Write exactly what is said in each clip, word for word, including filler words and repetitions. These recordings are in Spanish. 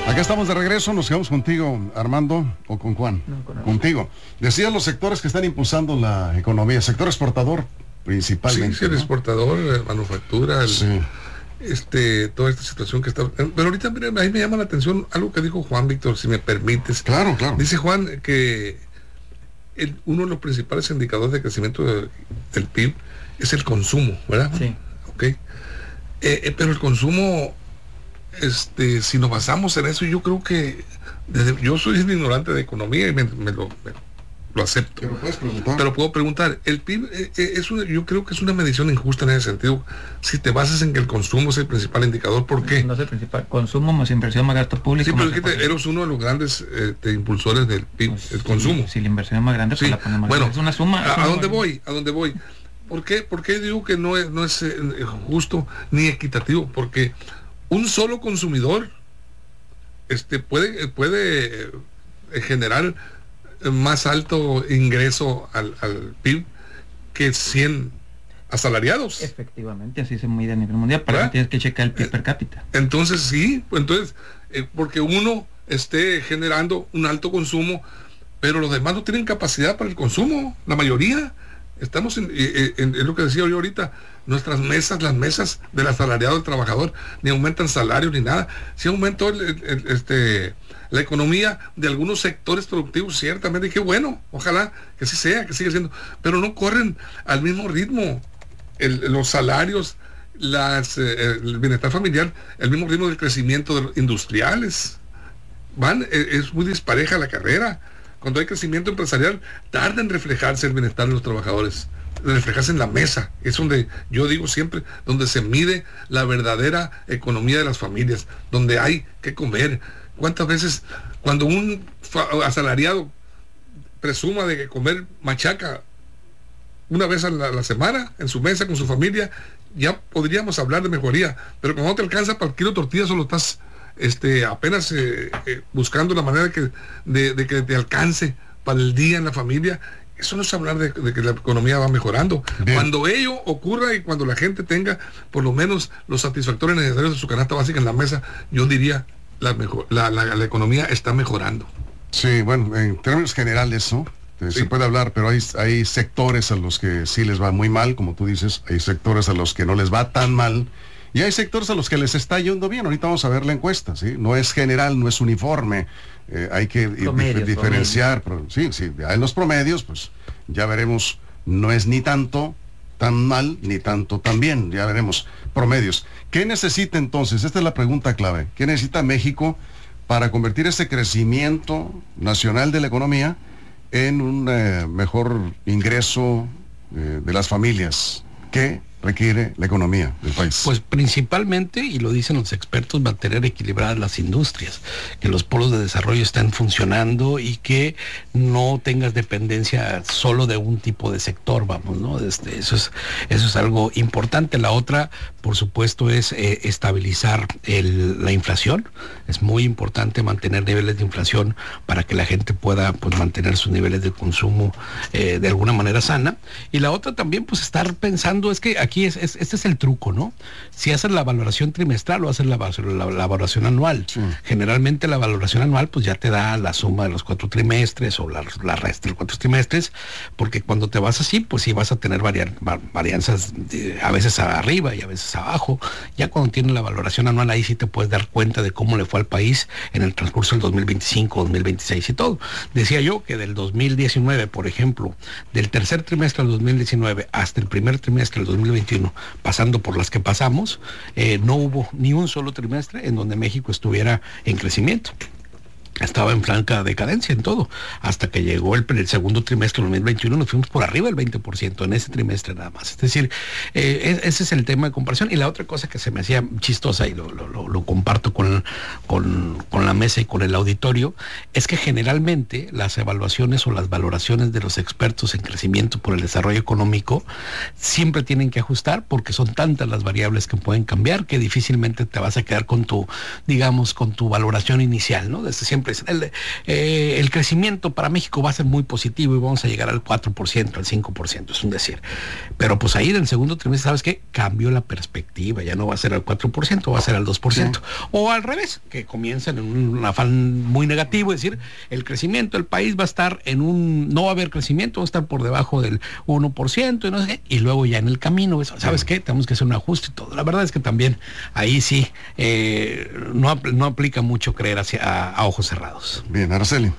Acá estamos de regreso, nos quedamos contigo, Armando, o con Juan. No, con contigo. Decías los sectores que están impulsando la economía, sector exportador principalmente. Sí, sí, el ¿no? exportador, la manufactura, el, sí. este, toda esta situación que está. Pero ahorita, mira, ahí me llama la atención algo que dijo Juan, Víctor, si me permites. Claro, claro. Dice Juan que el, uno de los principales indicadores de crecimiento de, del P I B es el consumo, ¿verdad? Sí. Ok. Eh, eh, pero el consumo, este, si nos basamos en eso, yo creo que desde, yo soy un ignorante de economía y me, me, lo, me lo acepto. Pero puedes preguntar. Pero puedo preguntar, el P I B eh, eh, es una, yo creo que es una medición injusta en ese sentido. Si te basas en que el consumo es el principal indicador, ¿por qué? No es el principal. Consumo más inversión más gasto público. Sí, pero más es que te, eres uno de los grandes eh, de impulsores del P I B, pues, el consumo. Si, si la inversión es más grande, Sí. pues la ponemos. Bueno, es una suma. ¿A, es una a dónde suma. voy? ¿A dónde voy? ¿Por qué? ¿Por qué digo que no es, no es eh, justo ni equitativo? Porque un solo consumidor este, puede, puede eh, generar más alto ingreso al, al P I B que cien asalariados. Efectivamente, así se mide a nivel mundial. Para eso tienes que checar el P I B per cápita. Entonces sí, entonces eh, porque uno esté generando un alto consumo, pero los demás no tienen capacidad para el consumo, la mayoría. Estamos en, en, en, en lo que decía yo ahorita, nuestras mesas, las mesas del asalariado, del trabajador, ni aumentan salarios ni nada. Sí aumentó el, el, el, este, la economía de algunos sectores productivos, ciertamente, y qué bueno, ojalá que sí sea, que siga siendo, pero no corren al mismo ritmo el, los salarios, las, eh, el bienestar familiar, el mismo ritmo del crecimiento de los industriales. Van, eh, es muy dispareja la carrera. Cuando hay crecimiento empresarial, tarda en reflejarse el bienestar de los trabajadores, de reflejarse en la mesa. Es donde, yo digo siempre, donde se mide la verdadera economía de las familias, donde hay que comer. ¿Cuántas veces, cuando un asalariado presuma de que comer machaca una vez a la, a la semana, en su mesa, con su familia, ya podríamos hablar de mejoría? Pero cuando no te alcanza para el kilo de tortillas, solo estás Este, apenas eh, eh, buscando la manera de que, de, de que te alcance para el día en la familia. Eso no es hablar de, de que la economía va mejorando. Bien. Cuando ello ocurra y cuando la gente tenga por lo menos los satisfactores necesarios de su canasta básica en la mesa, yo diría la, mejor, la, la, la economía está mejorando. Sí, bueno, en términos generales, ¿no? Sí. Se puede hablar, pero hay, hay sectores a los que sí les va muy mal, como tú dices, hay sectores a los que no les va tan mal, y hay sectores a los que les está yendo bien. Ahorita vamos a ver la encuesta, ¿sí? No es general, no es uniforme. Eh, hay que promedios, diferenciar. Promedios. Sí, sí, en los promedios, pues ya veremos, no es ni tanto tan mal, ni tanto tan bien. Ya veremos promedios. ¿Qué necesita entonces? Esta es la pregunta clave. ¿Qué necesita México para convertir ese crecimiento nacional de la economía en un eh, mejor ingreso eh, de las familias? ¿Qué requiere la economía del país? Pues principalmente, y lo dicen los expertos, mantener equilibradas las industrias, que los polos de desarrollo estén funcionando y que no tengas dependencia solo de un tipo de sector, vamos, ¿no? Este, eso es, eso es algo importante. La otra, por supuesto, es eh, estabilizar el, la inflación. Es muy importante mantener niveles de inflación para que la gente pueda, pues, mantener sus niveles de consumo eh, de alguna manera sana. Y la otra también, pues, estar pensando, es que aquí es, es este es el truco, ¿no? Si haces la valoración trimestral o haces la, la, la valoración anual. Sí. Generalmente la valoración anual pues ya te da la suma de los cuatro trimestres o la, la resta de los cuatro trimestres, porque cuando te vas así, pues sí vas a tener varian, varianzas de, a veces arriba y a veces abajo. Ya cuando tienes la valoración anual, ahí sí te puedes dar cuenta de cómo le fue al país en el transcurso del dos mil veinticinco, dos mil veintiséis y todo. Decía yo que del dos mil diecinueve, por ejemplo, del tercer trimestre del dos mil diecinueve hasta el primer trimestre del dos mil veintiuno, pasando por las que pasamos, eh, no hubo ni un solo trimestre en donde México estuviera en crecimiento. Estaba en franca decadencia en todo, hasta que llegó el, el segundo trimestre del dos mil veintiuno, nos fuimos por arriba del veinte por ciento en ese trimestre nada más. Es decir, eh, ese es el tema de comparación. Y la otra cosa que se me hacía chistosa, y lo, lo, lo comparto con, con, con la mesa y con el auditorio, es que generalmente las evaluaciones o las valoraciones de los expertos en crecimiento por el desarrollo económico siempre tienen que ajustar, porque son tantas las variables que pueden cambiar que difícilmente te vas a quedar con tu, digamos, con tu valoración inicial, ¿no? Desde siempre simples. El, eh, el crecimiento para México va a ser muy positivo y vamos a llegar al cuatro por ciento, al cinco por ciento, es un decir. Pero pues ahí en el segundo trimestre, ¿sabes qué? Cambió la perspectiva, ya no va a ser al cuatro por ciento, va a ser al dos por ciento. Sí. O al revés, que comiencen en un afán muy negativo, es decir, el crecimiento del país va a estar en un, no va a haber crecimiento, va a estar por debajo del uno por ciento y no sé qué, y luego ya en el camino, ¿sabes qué? Tenemos que hacer un ajuste y todo. La verdad es que también ahí sí, eh, no, no aplica mucho creer hacia, a, a ojos cerrados. Bien, Araceli.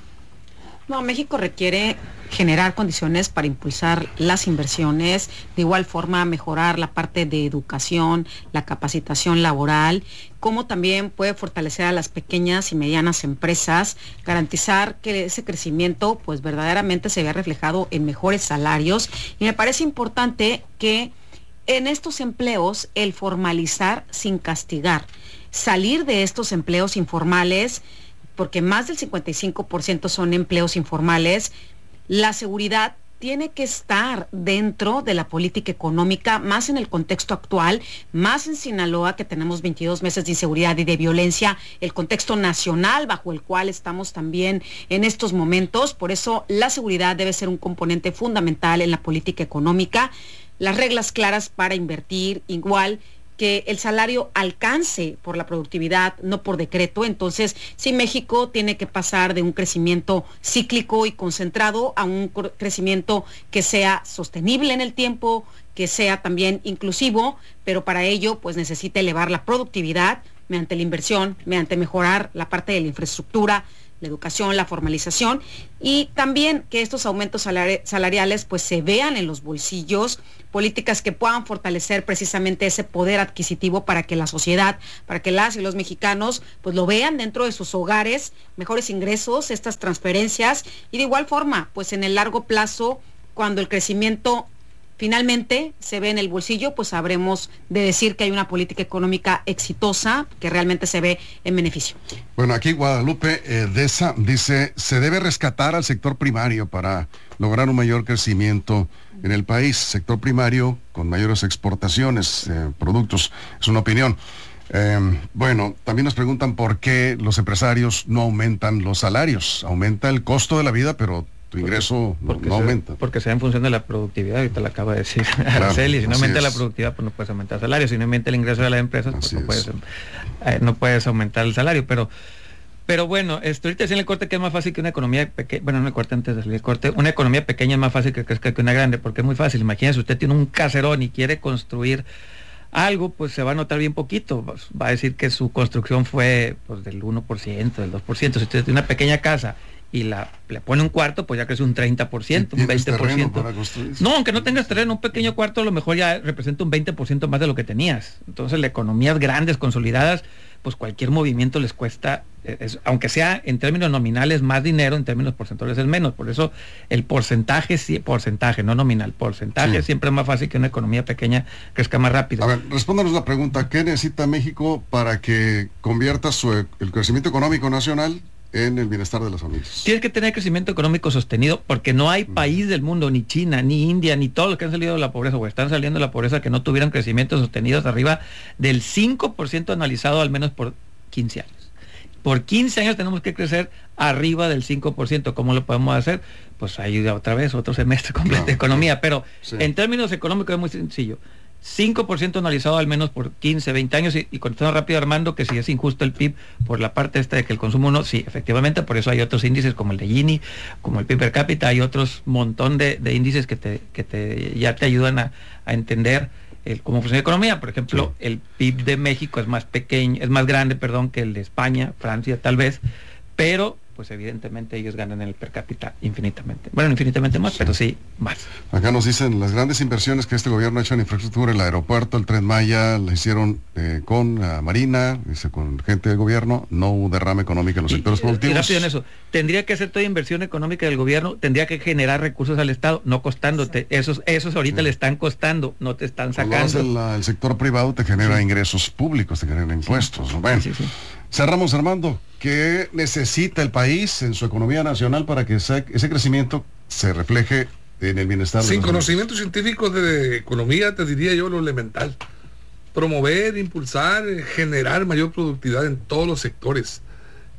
No, México requiere generar condiciones para impulsar las inversiones, de igual forma mejorar la parte de educación, la capacitación laboral, como también puede fortalecer a las pequeñas y medianas empresas, garantizar que ese crecimiento pues verdaderamente se vea reflejado en mejores salarios. Y me parece importante que en estos empleos el formalizar sin castigar, salir de estos empleos informales, porque más del cincuenta y cinco por ciento son empleos informales, la seguridad tiene que estar dentro de la política económica, más en el contexto actual, más en Sinaloa, que tenemos veintidós meses de inseguridad y de violencia, el contexto nacional bajo el cual estamos también en estos momentos. Por eso la seguridad debe ser un componente fundamental en la política económica, las reglas claras para invertir, igual que el salario alcance por la productividad, no por decreto. Entonces, sí, México tiene que pasar de un crecimiento cíclico y concentrado a un crecimiento que sea sostenible en el tiempo, que sea también inclusivo, pero para ello, pues necesita elevar la productividad mediante la inversión, mediante mejorar la parte de la infraestructura, la educación, la formalización, y también que estos aumentos salari- salariales pues se vean en los bolsillos, políticas que puedan fortalecer precisamente ese poder adquisitivo para que la sociedad, para que las y los mexicanos pues lo vean dentro de sus hogares, mejores ingresos, estas transferencias, y de igual forma pues en el largo plazo, cuando el crecimiento finalmente se ve en el bolsillo, pues habremos de decir que hay una política económica exitosa que realmente se ve en beneficio. Bueno, aquí Guadalupe eh, Deza dice, se debe rescatar al sector primario para lograr un mayor crecimiento en el país. Sector primario con mayores exportaciones, eh, productos, es una opinión. Eh, bueno, también nos preguntan por qué los empresarios no aumentan los salarios. Aumenta el costo de la vida, pero tu ingreso porque, no, no se, aumenta. Porque se da en función de la productividad, ahorita lo acaba de decir Araceli, claro, si no aumenta es. la productividad, pues no puedes aumentar el salario, si no aumenta el ingreso de las empresas, pues no puedes, eh, no puedes aumentar el salario, pero pero bueno, esto ahorita decía en el corte que es más fácil que una economía pequeña, bueno, no el corte antes del corte, una economía pequeña es más fácil que crezca que una grande, porque es muy fácil. Imagínense, usted tiene un caserón y quiere construir algo, pues se va a notar bien poquito, pues, va a decir que su construcción fue pues del uno por ciento, del dos por ciento, si usted tiene una pequeña casa y la le pone un cuarto, pues ya crece un treinta por ciento, un veinte por ciento. No, aunque no tengas terreno, un pequeño cuarto a lo mejor ya representa un veinte por ciento más de lo que tenías. Entonces, las economías grandes, consolidadas, pues cualquier movimiento les cuesta, es, aunque sea en términos nominales más dinero, en términos porcentuales es menos. Por eso el porcentaje, sí, porcentaje, no nominal, porcentaje sí. Siempre es más fácil que una economía pequeña crezca más rápido. A ver, respóndanos la pregunta, ¿qué necesita México para que convierta su, el crecimiento económico nacional en el bienestar de las familias? Tienes que tener crecimiento económico sostenido, porque no hay país del mundo, ni China, ni India, ni todos los que han salido de la pobreza o están saliendo de la pobreza que no tuvieran crecimiento sostenidos arriba del cinco por ciento anualizado al menos por quince años. Por quince años tenemos que crecer arriba del cinco por ciento. ¿Cómo lo podemos hacer? Pues ahí otra vez, otro semestre completo de economía. Pero sí. En términos económicos es muy sencillo. cinco por ciento anualizado al menos por quince, veinte años, y, y contestando rápido Armando que si es injusto el P I B por la parte esta de que el consumo no, sí, efectivamente, por eso hay otros índices como el de Gini, como el P I B per cápita, hay otros montón de, de índices que te, que te ya te ayudan a, a entender el cómo funciona la economía. Por ejemplo, sí. El P I B de México es más pequeño, es más grande, perdón, que el de España, Francia tal vez, pero pues evidentemente ellos ganan en el per cápita infinitamente. Bueno, infinitamente más, sí. Pero sí, más. Acá nos dicen, las grandes inversiones que este gobierno ha hecho en infraestructura, el aeropuerto, el Tren Maya, la hicieron eh, con la Marina, dice, con gente del gobierno, no hubo derrame económico en los y, sectores productivos. Y rápido en eso, tendría que hacer toda inversión económica del gobierno, tendría que generar recursos al Estado, no costándote. Sí. Esos, esos ahorita sí. Le están costando, no te están sacando. El, el sector privado te genera sí. ingresos públicos, te genera impuestos. Sí. Bueno, sí, sí. Cerramos, Armando. ¿Qué necesita el país en su economía nacional para que ese, ese crecimiento se refleje en el bienestar? Sin conocimientos científicos de economía, te diría yo lo elemental. Promover, impulsar, generar mayor productividad en todos los sectores.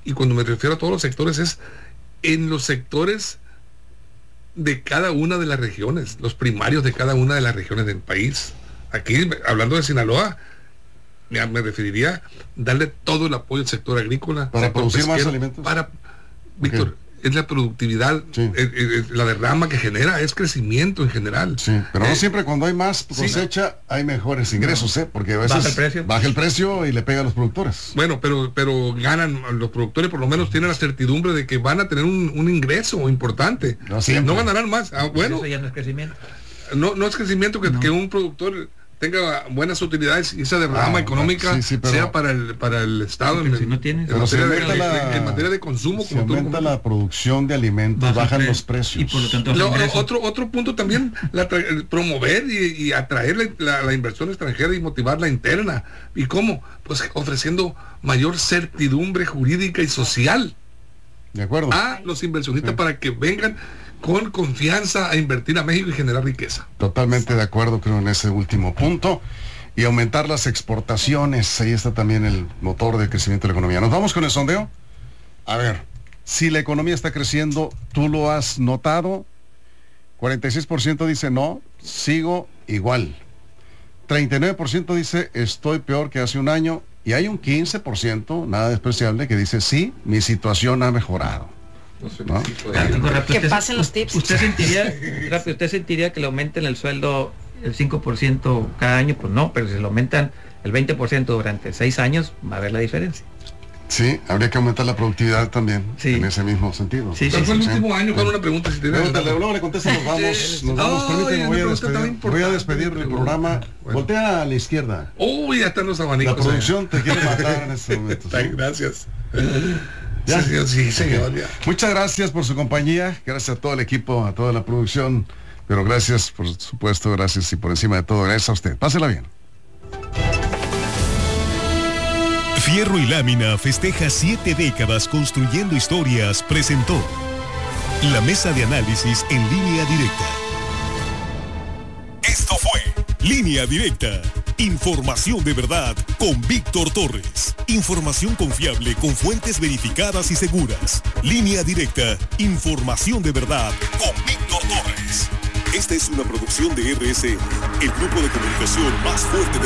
y cuando me refiero a todos los sectores es en los sectores de cada una de las regiones, los primarios de cada una de las regiones del país. Aquí, hablando de Sinaloa, me, me referiría a darle todo el apoyo al sector agrícola. Para sector producir pesquero, más alimentos. Para, Víctor, okay. Es la productividad, sí. es, es, la derrama que genera, es crecimiento en general. Sí, pero eh, no siempre cuando hay más cosecha sí. hay mejores ingresos, ¿eh? Porque a veces baja el precio, baja el precio y le pega a los productores. Bueno, pero pero ganan los productores, por lo menos tienen la certidumbre de que van a tener un, un ingreso importante. No, no ganarán más. Ah, bueno, eso ya no es crecimiento. No, no es crecimiento que, no. que un productor tenga buenas utilidades y esa derrama ah, económica sí, sí, pero, sea para el para el Estado en, si no tienes, en, materia de, la, en materia de consumo. Se como aumenta la producción de alimentos, baja bajan pre- los precios. Y por lo tanto, lo, otro otro punto también, la tra- promover y, y atraer la, la, la inversión extranjera y motivar la interna. ¿Y cómo? Pues ofreciendo mayor certidumbre jurídica y social. De acuerdo. A los inversionistas sí. para que vengan con confianza a invertir a México y generar riqueza. Totalmente de acuerdo, creo, en ese último punto. Y aumentar las exportaciones, ahí está también el motor del crecimiento de la economía. ¿Nos vamos con el sondeo? A ver, si la economía está creciendo, ¿tú lo has notado? cuarenta y seis por ciento dice no, sigo igual. treinta y nueve por ciento dice estoy peor que hace un año. Y hay un quince por ciento, nada despreciable, que dice sí, mi situación ha mejorado. ¿No? Que pasen los tips. Usted sentiría, rápido, usted sentiría que le aumenten el sueldo el cinco por ciento cada año, pues no, pero si le aumentan el veinte por ciento durante seis años, va a haber la diferencia. Sí, habría que aumentar la productividad también, sí. en ese mismo sentido. Sí, sí, sí, fue el sí. último año con una pregunta. Si te Pregúntale, luego le contesto, nos vamos, nos vamos, oh, permíteme, voy a despedir, voy a despedir el programa. Bueno. Voltea a la izquierda. Uy, oh, ya están los abanicos. La producción eh. te quiere matar en este momento. ¿Sí? Gracias. ¿Ya? Sí, señor, sí, señor, ya. Muchas gracias por su compañía, gracias a todo el equipo, a toda la producción, pero gracias, por supuesto, gracias y por encima de todo, gracias a usted. Pásela bien. Fierro y Lámina festeja siete décadas construyendo historias, presentó la mesa de análisis en Línea Directa. Esto fue Línea Directa. Información de verdad con Víctor Torres. Información confiable con fuentes verificadas y seguras. Línea Directa. Información de verdad con Víctor Torres. Esta es una producción de R S N, el grupo de comunicación más fuerte de